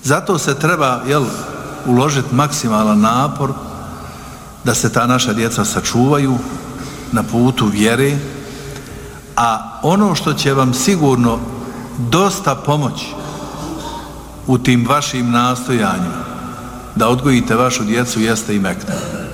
Zato se treba uložiti maksimalan napor da se ta naša djeca sačuvaju na putu vjere, a ono što će vam sigurno dosta pomoći u tim vašim nastojanjima da odgojite vašu djecu jeste i mektab.